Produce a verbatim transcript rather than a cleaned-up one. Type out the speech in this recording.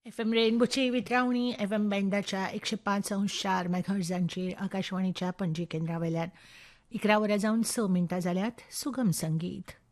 F M रेनबोची वितरावणी F M बँडाच्या एकशे पांच अंश चार मेघर्जांचेर आकाशवाणीच्या पणजी केंद्रा वयल्यान इकरा वरां जावन स मिनटां जाल्यात. सुगम संगीत